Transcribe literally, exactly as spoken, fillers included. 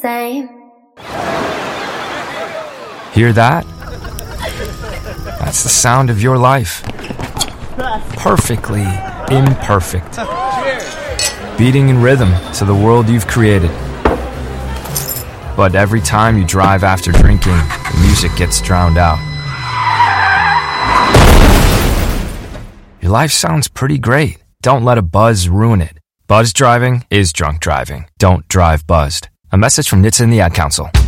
same. Hear that? That's the sound of your life. Perfectly imperfect. Beating in rhythm to the world you've created. But every time you drive after drinking, the music gets drowned out. Your life sounds pretty great. Don't let a buzz ruin it. Buzz driving is drunk driving. Don't drive buzzed. A message from N H T S A and the Ad Council.